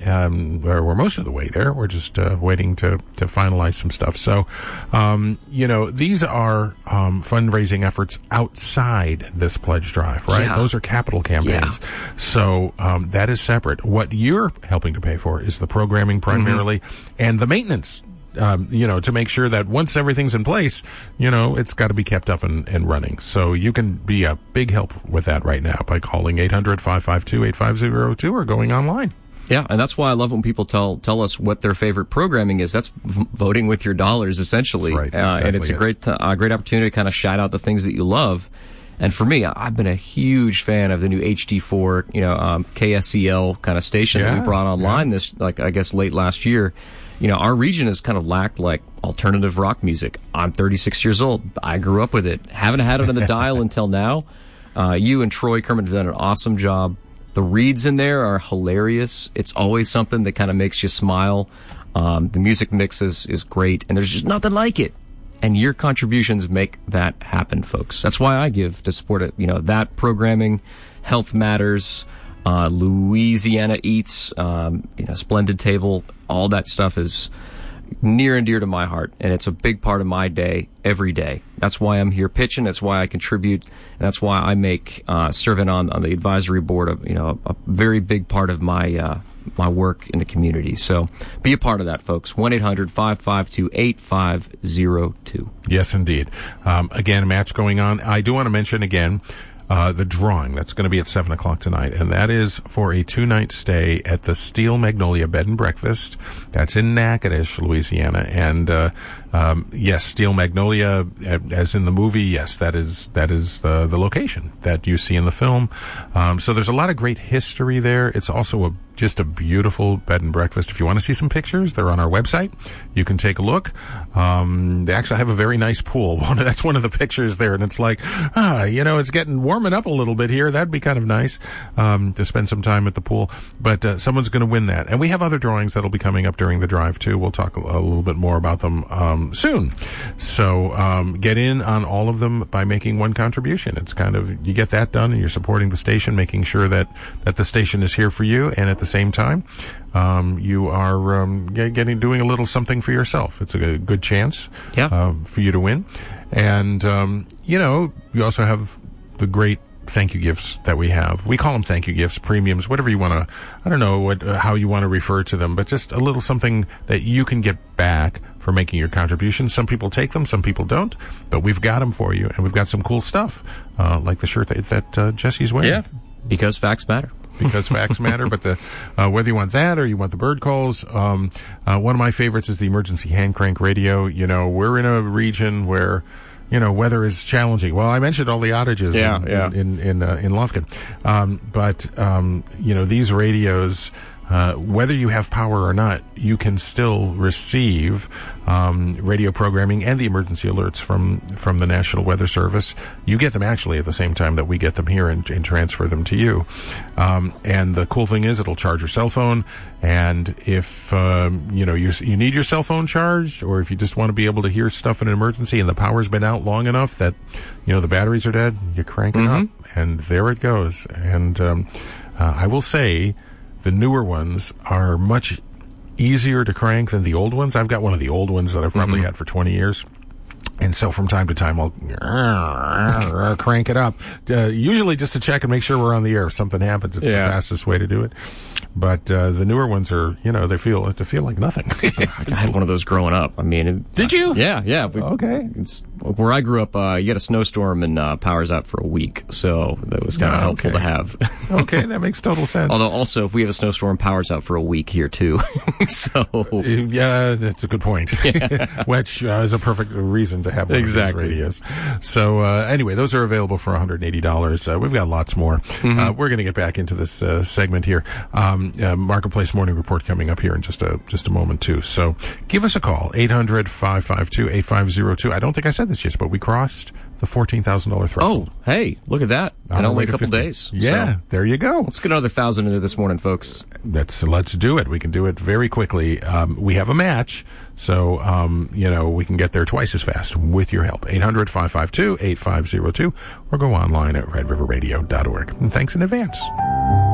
we're most of the way there. We're just waiting to finalize some stuff. So, these are fundraising efforts outside this pledge drive, right? Yeah. Those are capital campaigns. Yeah. So that is separate. What you're helping to pay for is the programming primarily and the maintenance. To make sure that once everything's in place, it's got to be kept up and running. So you can be a big help with that right now by calling 800-552-8502 or going online. Yeah, and that's why I love when people tell us what their favorite programming is. That's voting with your dollars, essentially. Right, exactly. And it's a great opportunity to kind of shout out the things that you love. And for me, I've been a huge fan of the new HD4, KSCL kind of station that we brought online late last year. Our region has kind of lacked alternative rock music. I'm 36 years old. I grew up with it. Haven't had it on the dial until now. You and Troy Kermit have done an awesome job. The reads in there are hilarious. It's always something that kind of makes you smile. The music mix is great, and there's just nothing like it. And your contributions make that happen, folks. That's why I give to support it. That programming, Health Matters, Louisiana Eats, Splendid Table, all that stuff is near and dear to my heart, and it's a big part of my day every day. That's why I'm here pitching. That's why I contribute, and that's why I make serving on the advisory board a very big part of my work in the community. So be a part of that, folks. 1-800-552-8502. Yes, indeed. Again, a match going on. I do want to mention again the drawing that's going to be at 7 o'clock tonight, and that is for a 2-night stay at the Steel Magnolia Bed and Breakfast. That's in Natchitoches, Louisiana. And yes, Steel Magnolia, as in the movie, yes, that is the location that you see in the film. So there's a lot of great history there. It's also just a beautiful bed and breakfast. If you want to see some pictures, they're on our website. You can take a look. They actually have a very nice pool. That's one of the pictures there, and it's like, it's warming up a little bit here. That'd be kind of nice to spend some time at the pool. But someone's going to win that. And we have other drawings that'll be coming up during the drive, too. We'll talk a little bit more about them soon. So get in on all of them by making one contribution. It's kind of, you get that done, and you're supporting the station, making sure that the station is here for you, and at the same time, you are doing a little something for yourself. It's a good chance for you to win. And, you also have the great thank you gifts that we have. We call them thank you gifts, premiums, whatever you want to, I don't know how you want to refer to them, but just a little something that you can get back for making your contributions. Some people take them, some people don't, but we've got them for you, and we've got some cool stuff, like the shirt that Jesse's wearing. Yeah, because facts matter. Because facts matter, but whether you want that or you want the bird calls, one of my favorites is the emergency hand crank radio. We're in a region where, weather is challenging. Well, I mentioned all the outages in Lufkin. But these radios, whether you have power or not, you can still receive radio programming and the emergency alerts from the National Weather Service. You get them actually at the same time that we get them here and transfer them to you. And the cool thing is it'll charge your cell phone. And if you need your cell phone charged, or if you just want to be able to hear stuff in an emergency and the power's been out long enough that the batteries are dead, you crank it up, and there it goes. And I will say, the newer ones are much easier to crank than the old ones. I've got one of the old ones that I've probably had for 20 years. And so from time to time, I'll crank it up, usually just to check and make sure we're on the air. If something happens, it's the fastest way to do it. But the newer ones are, they feel like nothing. I had one of those growing up. I mean, did you? Yeah. Okay. Where I grew up, you get a snowstorm and power's out for a week, so that was kind of helpful to have. Okay, that makes total sense. Although also, if we have a snowstorm, power's out for a week here too. So yeah, that's a good point. Which is a perfect reason to have one of these radios. So anyway, those are available for $180. We've got lots more. We're going to get back into this segment here. Marketplace Morning Report coming up here in just a moment too. So give us a call, 800-552-8502. I don't think I said this yet, but we crossed the $14,000 threshold. Oh, hey, look at that. In only a couple days. Yeah, so there you go. Let's get another 1,000 into this morning, folks. Let's do it. We can do it very quickly. We have a match, so, we can get there twice as fast with your help. 800-552-8502, or go online at redriverradio.org. And thanks in advance.